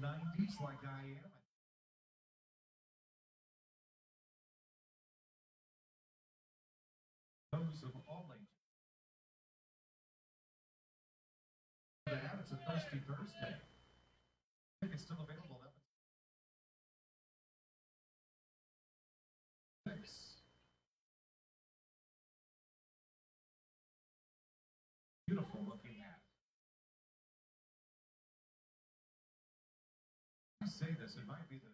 90s like I am. Those of all ages. That it's a Thirsty Thursday. I think it's still available. Thanks. Beautiful looking at. I say this, it might be the